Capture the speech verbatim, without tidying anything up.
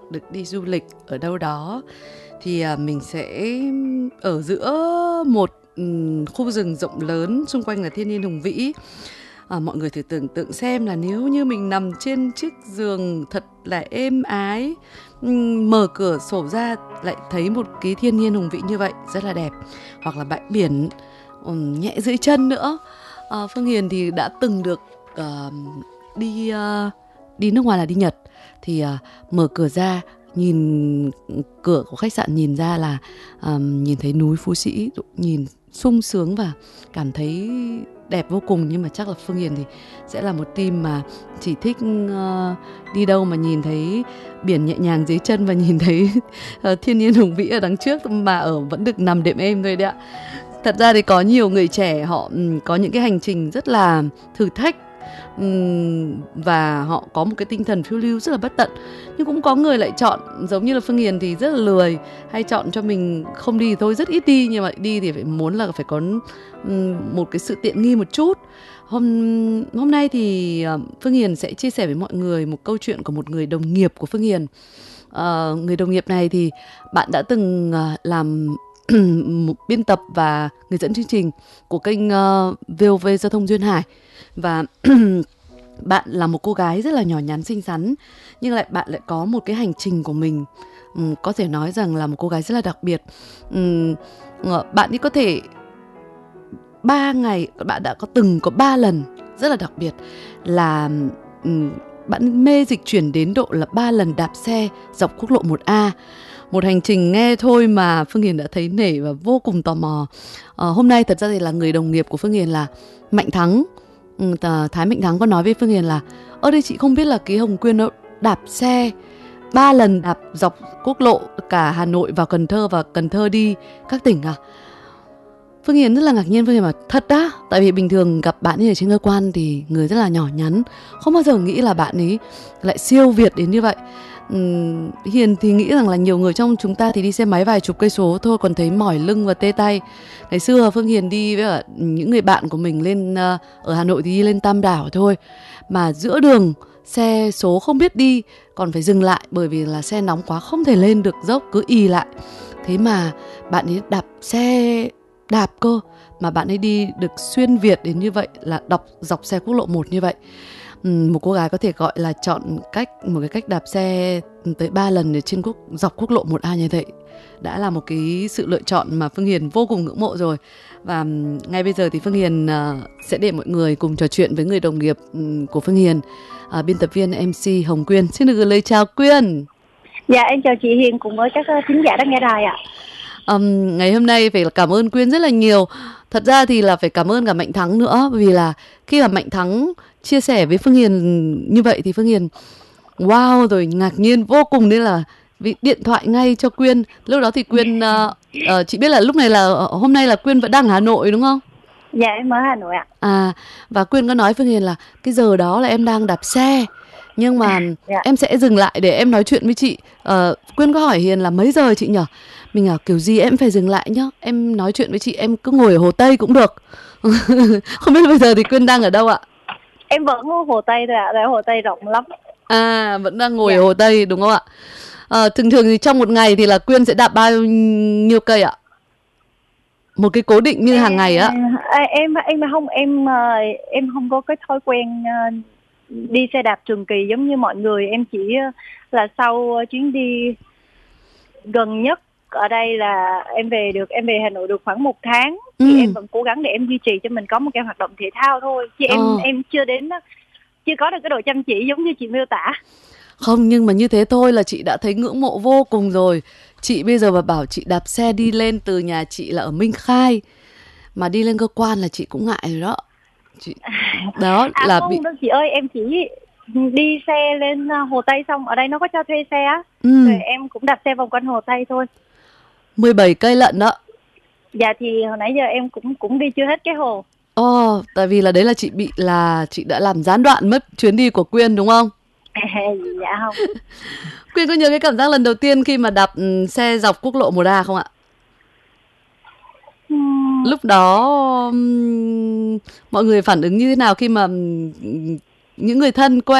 được đi du lịch ở đâu đó thì à, mình sẽ ở giữa một ừm, khu rừng rộng lớn, xung quanh là thiên nhiên hùng vĩ. À, mọi người thử tưởng tượng xem là nếu như mình nằm trên chiếc giường thật là êm ái, ừm, mở cửa sổ ra lại thấy một cái thiên nhiên hùng vĩ như vậy, rất là đẹp. Hoặc là bãi biển ừm, nhẹ dưới chân nữa. À, Phương Hiền thì đã từng được ờ, đi ờ, đi nước ngoài là đi Nhật, thì ờ, mở cửa ra nhìn cửa của khách sạn nhìn ra là ờm, nhìn thấy núi Phú Sĩ, nhìn sung sướng và cảm thấy đẹp vô cùng. Nhưng mà chắc là Phương Hiền thì sẽ là một team mà chỉ thích ờ, đi đâu mà nhìn thấy biển nhẹ nhàng dưới chân và nhìn thấy ờ, thiên nhiên hùng vĩ ở đằng trước mà ở vẫn được nằm đệm êm thôi đấy ạ. Thật ra thì có nhiều người trẻ họ ừm, có những cái hành trình rất là thử thách, ừm, và họ có một cái tinh thần phiêu lưu rất là bất tận. Nhưng cũng có người lại chọn giống như là Phương Hiền thì rất là lười, hay chọn cho mình không đi thì thôi, rất ít đi, nhưng mà đi thì phải muốn là phải có ừm, một cái sự tiện nghi một chút. Hôm hôm nay thì ờ, Phương Hiền sẽ chia sẻ với mọi người một câu chuyện của một người đồng nghiệp của Phương Hiền. Ờ, người đồng nghiệp này thì bạn đã từng ờ, làm một biên tập và người dẫn chương trình của kênh uh, vê o vê Giao thông Duyên Hải. Và bạn là một cô gái rất là nhỏ nhắn xinh xắn, nhưng lại bạn lại có một cái hành trình của mình. Ừm, có thể nói rằng là một cô gái rất là đặc biệt. Ừm, ờ, bạn ấy có thể ba ngày bạn đã có từng có ba lần rất là đặc biệt là ừm, bạn mê dịch chuyển đến độ là ba lần đạp xe dọc quốc lộ một A. Một hành trình nghe thôi mà Phương Hiền đã thấy nể và vô cùng tò mò. Ờ, hôm nay thật ra thì là người đồng nghiệp của Phương Hiền là Mạnh Thắng. Ừ, Thái Mạnh Thắng có nói với Phương Hiền là ở đây chị không biết là cái Hồng Quyên nó đạp xe ba lần đạp dọc quốc lộ cả Hà Nội vào Cần Thơ và Cần Thơ đi các tỉnh à. Phương Hiền rất là ngạc nhiên. Phương Hiền bảo thật á, tại vì bình thường gặp bạn ấy ở trên cơ quan thì người rất là nhỏ nhắn, không bao giờ nghĩ là bạn ấy lại siêu việt đến như vậy. Uhm, Hiền thì nghĩ rằng là nhiều người trong chúng ta thì đi xe máy vài chục cây số thôi còn thấy mỏi lưng và tê tay. Ngày xưa Phương Hiền đi với cả những người bạn của mình lên uh, ở Hà Nội thì đi lên Tam Đảo thôi, mà giữa đường xe số không biết đi còn phải dừng lại bởi vì là xe nóng quá không thể lên được dốc, cứ ì lại. Thế mà bạn ấy đạp xe đạp cơ mà bạn ấy đi được xuyên Việt đến như vậy, là đọc dọc xe quốc lộ một như vậy. Uhm, một cô gái có thể gọi là chọn cách một cái cách đạp xe tới ba lần để trên quốc dọc quốc lộ một A như vậy đã là một cái sự lựa chọn mà Phương Hiền vô cùng ngưỡng mộ rồi. Và um, ngay bây giờ thì Phương Hiền uh, sẽ để mọi người cùng trò chuyện với người đồng nghiệp um, của Phương Hiền, uh, biên tập viên em xê Hồng Quyên. Xin được gửi lời chào Quyên. Dạ em chào chị Hiền cùng với các thính giả đang nghe đài ạ. Um, ngày hôm nay phải cảm ơn Quyên rất là nhiều. Thật ra thì là phải cảm ơn cả Mạnh Thắng nữa, vì là khi mà Mạnh Thắng chia sẻ với Phương Hiền như vậy thì Phương Hiền wow rồi, ngạc nhiên vô cùng, nên là vì điện thoại ngay cho Quyên. Lúc đó thì Quyên uh, uh, chị biết là lúc này là uh, hôm nay là Quyên vẫn đang ở Hà Nội đúng không? Dạ em ở Hà Nội ạ. À, và Quyên có nói Phương Hiền là cái giờ đó là em đang đạp xe, nhưng mà Dạ. em sẽ dừng lại để em nói chuyện với chị. uh, Quyên có hỏi Hiền là mấy giờ chị nhở? Mình bảo kiểu gì em phải dừng lại nhá, em nói chuyện với chị, em cứ ngồi ở Hồ Tây cũng được. Không biết bây giờ thì Quyên đang ở đâu ạ? Em vẫn ở Hồ Tây thôi ạ, tại Hồ Tây rộng lắm. À, vẫn đang ngồi Dạ. ở Hồ Tây đúng không ạ? À, thường thường thì trong một ngày thì là Quyên sẽ đạp bao nhiêu cây ạ? Một cái cố định như hàng ngày á? À, em em không em em không có cái thói quen đi xe đạp trường kỳ giống như mọi người. Em chỉ là sau chuyến đi gần nhất ở đây là em về được em về Hà Nội được khoảng một tháng, thì Ừ. em vẫn cố gắng để em duy trì cho mình có một cái hoạt động thể thao thôi, chứ em Ờ. em chưa đến chưa có được cái độ chăm chỉ giống như chị miêu tả. Không, nhưng mà như thế thôi là chị đã thấy ngưỡng mộ vô cùng rồi. Chị bây giờ mà bảo chị đạp xe đi lên từ nhà chị là ở Minh Khai mà đi lên cơ quan là chị cũng ngại rồi đó. Chị... Đó À là không bị... đâu chị ơi, em chỉ đi xe lên Hồ Tây, xong ở đây nó có cho thuê xe á, ừ. rồi em cũng đạp xe vòng quanh Hồ Tây thôi. mười bảy cây lận đó. Dạ thì hồi nãy giờ em cũng cũng đi chưa hết cái hồ. Ồ, oh, tại vì là đấy là chị bị là chị đã làm gián đoạn mất chuyến đi của Quyên đúng không? Dạ không. Quyên có nhớ cái cảm giác lần đầu tiên khi mà đạp xe dọc quốc lộ một A không ạ? Uhm. Lúc đó um, mọi người phản ứng như thế nào khi mà um, những người thân quen